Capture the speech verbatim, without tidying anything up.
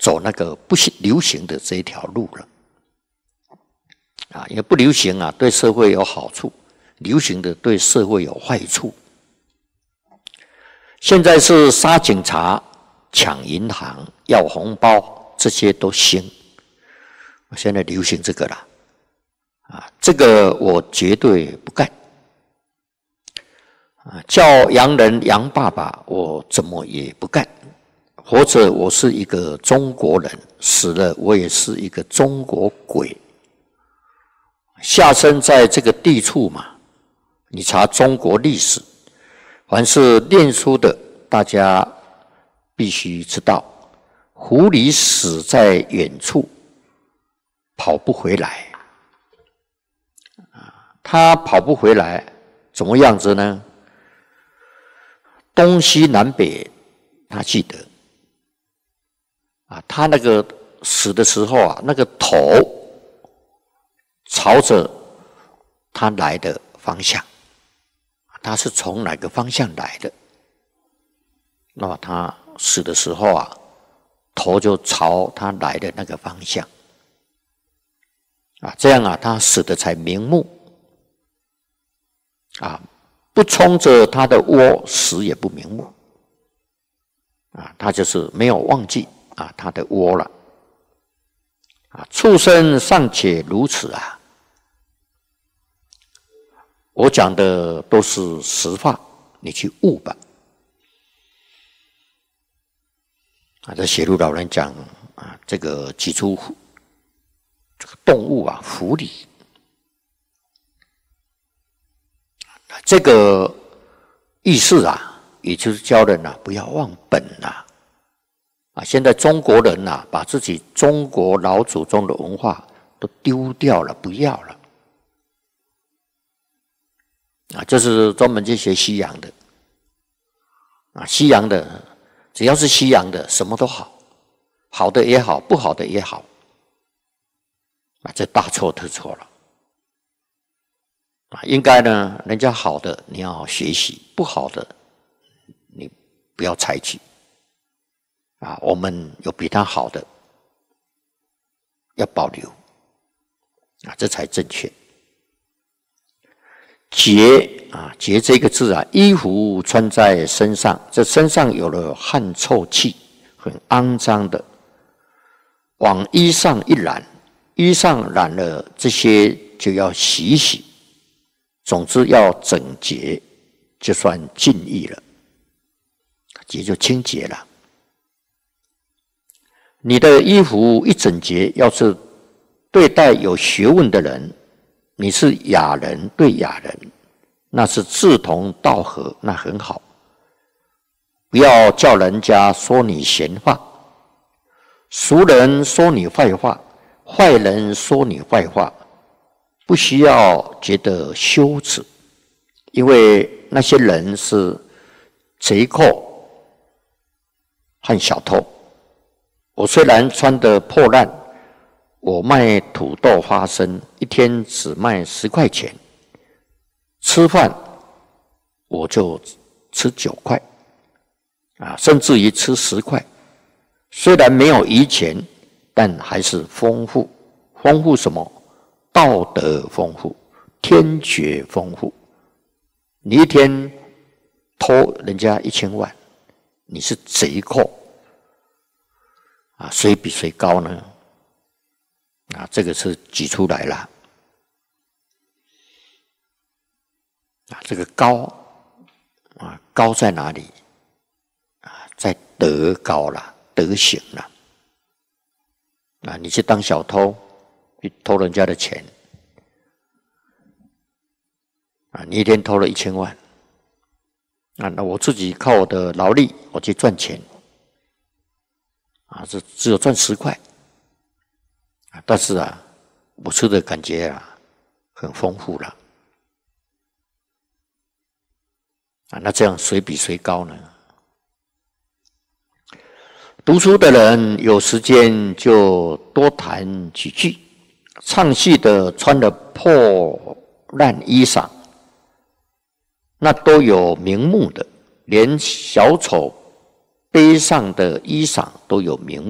走那个不流行的这一条路了。啊，因为不流行啊，对社会有好处；流行的对社会有坏处。现在是杀警察、抢银行、要红包，这些都兴。现在流行这个了，啊，这个我绝对不干。啊，叫洋人洋爸爸，我怎么也不干。或者我是一个中国人，死了我也是一个中国鬼。下生在这个地处嘛，你查中国历史，凡是念书的，大家必须知道，狐狸死在远处，跑不回来。他跑不回来，怎么样子呢？东西南北，他记得。啊，他那个死的时候啊，那个头朝着他来的方向，他是从哪个方向来的？那么他死的时候啊，头就朝他来的那个方向，啊，这样啊，他死的才瞑目，啊，不冲着他的窝死也不瞑目，啊，他就是没有忘记啊他的窝了，啊，畜生尚且如此啊。我讲的都是实话，你去悟吧。啊，这写入老人讲啊，这个几出这个动物啊，狐狸，这个意思啊，也就是教人啊，不要忘本啊。啊，现在中国人呐、啊，把自己中国老祖宗的文化都丢掉了，不要了。啊，这是专门去学西洋的，啊，西洋的只要是西洋的，什么都好，好的也好，不好的也好，啊，这大错特错了，啊，应该呢，人家好的你要学习，不好的你不要采取，啊，我们有比他好的，要保留，啊，这才正确。洁啊，洁这个字啊，衣服穿在身上，这身上有了汗臭气，很肮脏的，往衣上一染，衣上染了这些就要洗一洗，总之要整洁，就算尽意了，洁就清洁了。你的衣服一整洁，要是对待有学问的人，你是雅人对雅人，那是志同道合，那很好。不要叫人家说你闲话，俗人说你坏话，坏人说你坏话，不需要觉得羞耻，因为那些人是贼寇和小偷。我虽然穿得破烂，我卖土豆花生，一天只卖十块钱。吃饭我就吃九块，啊，甚至于吃十块。虽然没有余钱，但还是丰富。丰富什么？道德丰富，天学丰富。你一天偷人家一千万，你是贼寇啊！谁比谁高呢？啊，这个是举出来了。啊，这个高啊，高在哪里？啊，在德高啦，德行啦。啊，你去当小偷，去偷人家的钱，啊，你一天偷了一千万，啊，那我自己靠我的劳力，我去赚钱，啊，这只有赚十块。但是啊，我吃的感觉啊，很丰富了。啊，那这样谁比谁高呢？读书的人有时间就多谈几句，唱戏的穿了破烂衣裳，那都有名目的，连小丑背上的衣裳都有名目。